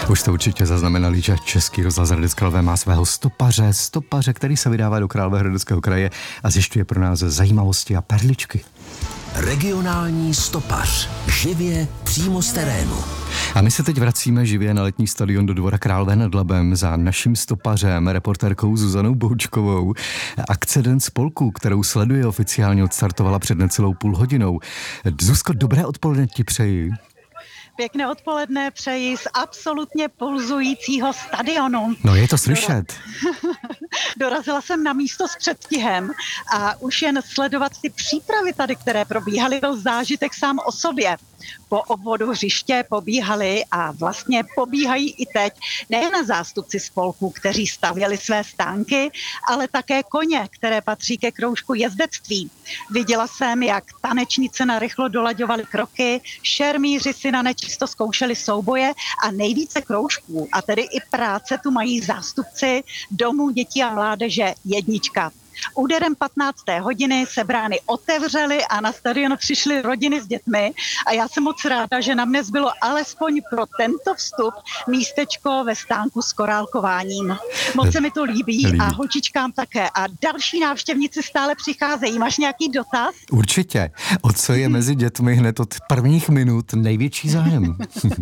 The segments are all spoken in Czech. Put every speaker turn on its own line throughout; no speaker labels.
Už jste určitě zaznamenali, že Český rozhlas Hradec Králové má svého stopaře, který se vydává do Královéhradeckého kraje a zjišťuje pro nás zajímavosti a perličky.
Regionální stopař. Živě přímo z terénu.
A my se teď vracíme živě na letní stadion do Dvora Králové nad Labem za naším stopařem, reportérkou Zuzanou Boučkovou. Akce Den spolků, kterou sleduje, oficiálně odstartovala před necelou půl hodinou. Zuzko, dobré odpoledne ti přeji.
Pěkné odpoledne přeji z absolutně pulzujícího stadionu.
No, je to slyšet.
Dorazila jsem na místo s předstihem a už jen sledovat ty přípravy tady, které probíhaly, byl zážitek sám o sobě. Po obvodu hřiště pobíhali a vlastně pobíhají i teď nejen zástupci spolků, kteří stavěli své stánky, ale také koně, které patří ke kroužku jezdectví. Viděla jsem, jak tanečnice narychlo dolaďovaly kroky, šermíři si na nečisto zkoušeli souboje a nejvíce kroužků, a tedy i práce tu mají zástupci domů dětí a mládeže Jednička. Úderem 15. hodiny se brány otevřely a na stadion přišly rodiny s dětmi a já jsem moc ráda, že nám dnes bylo alespoň pro tento vstup místečko ve stánku s korálkováním. Moc se mi to líbí a holčičkám také. A další návštěvníci stále přicházejí. Máš nějaký dotaz?
Určitě. O co je mezi dětmi hned od prvních minut největší zájem?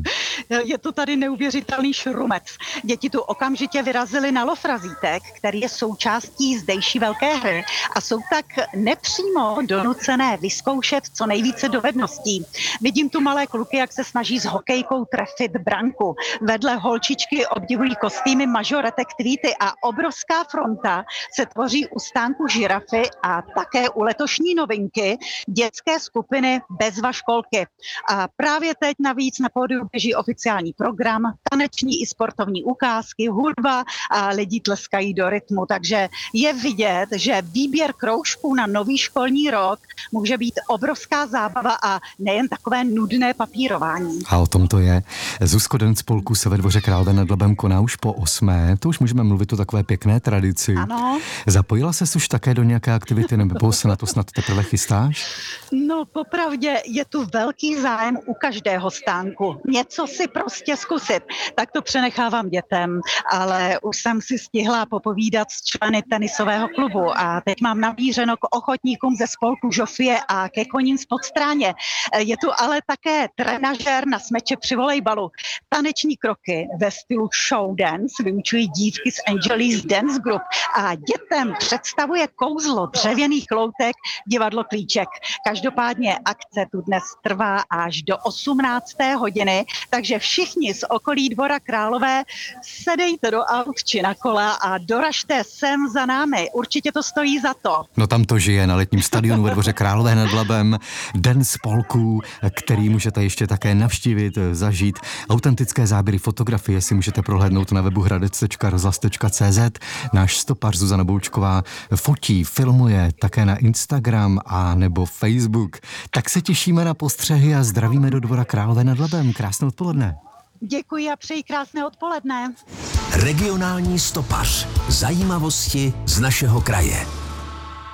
Je to tady neuvěřitelný šrumec. Děti tu okamžitě vyrazily na lofrazítek, který je součástí zdejší velké hry a jsou tak nepřímo donucené vyzkoušet co nejvíce dovedností. Vidím tu malé kluky, jak se snaží s hokejkou trefit branku. Vedle holčičky obdivují kostýmy mažoretek tweety a obrovská fronta se tvoří u stánku žirafy a také u letošní novinky dětské skupiny Bezva školky. A právě teď navíc na pódiu běží oficiální program, taneční i sportovní ukázky, hudba a lidi tleskají do rytmu, takže je vidět, že výběr kroužků na nový školní rok může být obrovská zábava a nejen takové nudné papírování.
A o tom to je. Zuzko, Den spolků se ve Dvoře Králové nad Labem koná už po 8. To už můžeme mluvit o takové pěkné tradici.
Ano.
Zapojila ses už také do nějaké aktivity, nebo se na to snad teprve chystáš?
No, popravdě je tu velký zájem u každého stánku. Něco si prostě zkusit. Tak to přenechávám dětem, ale už jsem si stihla popovídat s členy tenisového klubu a teď mám namířeno k ochotníkům ze spolku Žofie a ke koním z Podstráně. Je tu ale také trenažér na smeče při volejbalu. Taneční kroky ve stylu show dance vyučují dívky z Angelis Dance Group a dětem představuje kouzlo dřevěných loutek divadlo Klíček. Každopádně akce tu dnes trvá až do 18. hodiny, takže všichni z okolí Dvora Králové sedejte do aut či na kola a doražte sem za námi. Určitě to stojí za to.
No tam to žije na letním stadionu ve Dvoře Králové nad Labem. Den spolků, který můžete ještě také navštívit, zažít. Autentické záběry, fotografie si můžete prohlédnout na webu hradec.rozhlas.cz. Náš stopař Zuzana Boučková fotí, filmuje také na Instagram a nebo Facebook. Tak se těšíme na postřehy a zdravíme do Dvora Králové nad Labem. Krásné odpoledne.
Děkuji a přeji krásné odpoledne.
Regionální stopař. Zajímavosti z našeho kraje.